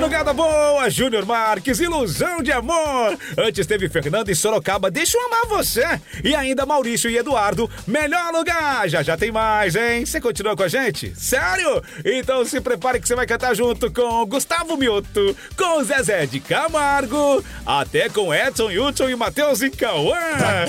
Madrugada boa, Júnior Marques, ilusão de amor. Antes teve Fernando em Sorocaba, deixa eu amar você. E ainda Maurício e Eduardo, melhor lugar. Já tem mais, hein? Você continua com a gente? Sério? Então se prepare que você vai cantar junto com Gustavo Mioto, com Zezé de Camargo, até com Edson Hudson e Matheus e Cauã.